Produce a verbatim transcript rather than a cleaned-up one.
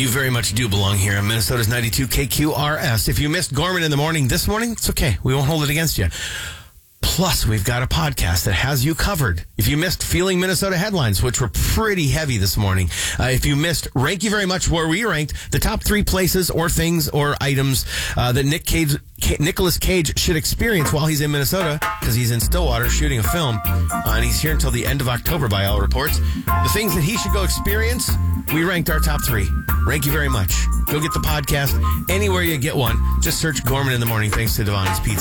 You very much do belong here on Minnesota's ninety-two K Q R S. If you missed Gorman in the morning this morning, it's okay. We won't hold it against you. Plus, we've got a podcast that has you covered. If you missed Feeling Minnesota headlines, which were pretty heavy this morning, uh, if you missed Rank You Very Much, where we ranked the top three places or things or items uh, that Nick Cage, K- Nicolas Cage should experience while he's in Minnesota, because he's in Stillwater shooting a film, uh, and he's here until the end of October by all reports. The things that he should go experience, we ranked our top three. Rank You Very Much. Go get the podcast anywhere you get one. Just search Gorman in the Morning, thanks to Devon's Pizza.